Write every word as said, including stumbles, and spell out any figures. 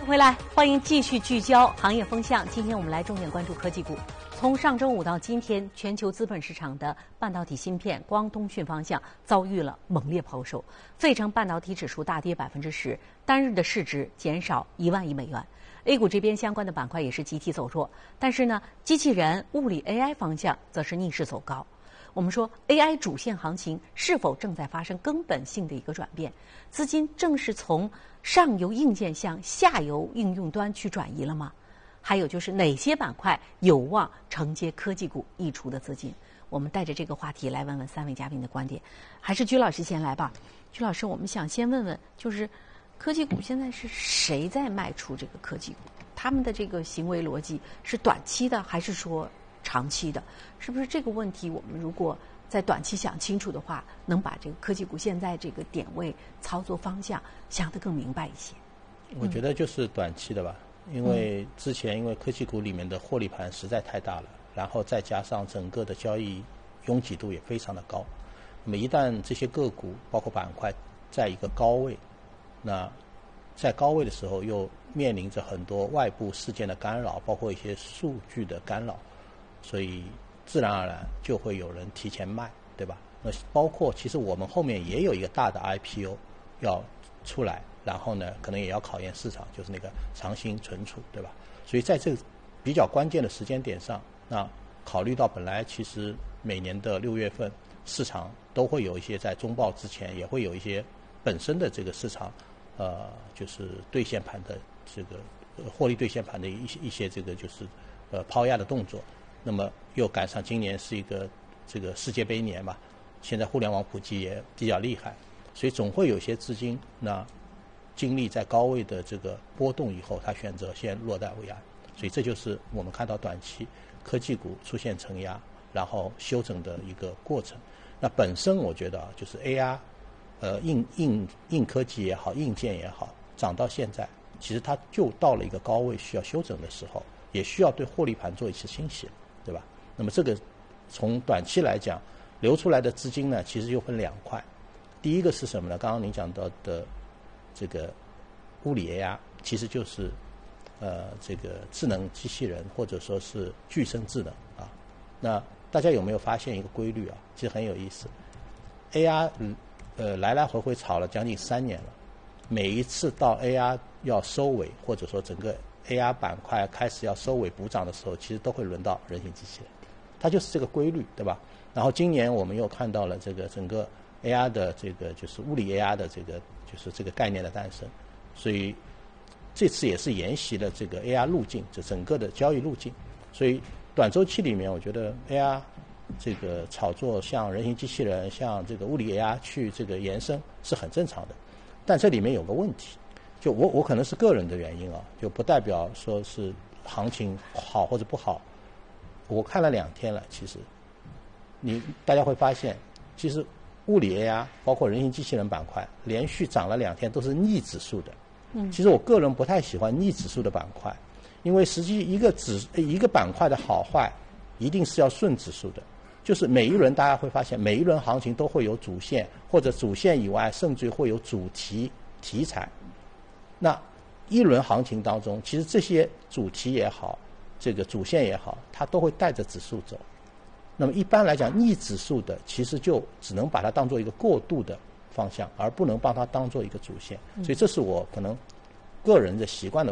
回来，欢迎继续聚焦行业风向。今天我们来重点关注科技股。从上周五到今天，全球资本市场的半导体芯片、光通讯方向遭遇了猛烈抛售，费城半导体指数大跌百分之十，单日的市值减少一万亿美元。A 股这边相关的板块也是集体走弱，但是呢，机器人、物理 A I 方向则是逆势走高。我们说 A I 主线行情是否正在发生根本性的一个转变？资金正是从上游硬件向下游应用端去转移了吗？还有就是哪些板块有望承接科技股溢出的资金？我们带着这个话题来问问三位嘉宾的观点。还是居老师先来吧。居老师，我们想先问问，就是科技股现在是谁在卖出这个科技股？他们的这个行为逻辑是短期的还是说长期的？是不是这个问题我们如果在短期想清楚的话，能把这个科技股现在这个点位、操作方向想得更明白一些？ 我觉得就是短期的吧，嗯、因为之前因为科技股里面的获利盘实在太大了，然后再加上整个的交易拥挤度也非常的高，那么一旦这些个股包括板块在一个高位，那在高位的时候又面临着很多外部事件的干扰，包括一些数据的干扰，所以自然而然就会有人提前卖，对吧？那包括其实我们后面也有一个大的 I P O 要出来，然后呢可能也要考验市场，就是那个长兴存储，对吧？所以在这个比较关键的时间点上，那考虑到本来其实每年的六月份市场都会有一些在中报之前也会有一些本身的这个市场呃就是兑现盘的这个、呃、获利兑现盘的一些一些这个就是呃抛压的动作，那么又赶上今年是一个这个世界杯年嘛，现在互联网普及也比较厉害，所以总会有些资金那经历在高位的这个波动以后，他选择先落袋为安，所以这就是我们看到短期科技股出现承压然后修整的一个过程。那本身我觉得啊，就是 A R 呃硬硬硬科技也好，硬件也好，涨到现在其实它就到了一个高位需要修整的时候，也需要对获利盘做一次清洗，对吧？那么这个从短期来讲流出来的资金呢，其实又分两块。第一个是什么呢？刚刚您讲到的这个物理 A R， 其实就是呃这个智能机器人或者说是具身智能啊。那大家有没有发现一个规律啊？其实很有意思。A R 嗯呃来来回回炒了将近三年了，每一次到 A R 要收尾，或者说整个 A R 板块开始要收尾补涨的时候，其实都会轮到人形机器人，它就是这个规律，对吧？然后今年我们又看到了这个整个 A R 的这个就是物理 A R 的这个就是这个概念的诞生，所以这次也是沿袭了这个 A R 路径，这整个的交易路径。所以短周期里面，我觉得 A R 这个炒作像人形机器人、像这个物理 A R 去这个延伸是很正常的，但这里面有个问题，就我我可能是个人的原因啊，就不代表说是行情好或者不好。我看了两天了，其实你大家会发现，其实物理 A R 包括人形机器人板块连续涨了两天都是逆指数的。嗯，其实我个人不太喜欢逆指数的板块，因为实际一个指一个板块的好坏一定是要顺指数的。就是每一轮大家会发现，每一轮行情都会有主线，或者主线以外甚至会有主题题材。那一轮行情当中，其实这些主题也好，这个主线也好，它都会带着指数走。那么一般来讲，逆指数的其实就只能把它当做一个过渡的方向，而不能把它当做一个主线。所以这是我可能个人的习惯的